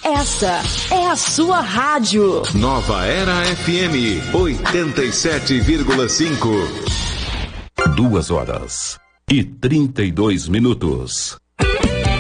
Essa é a sua rádio. Nova Era FM 87,5. 2h32.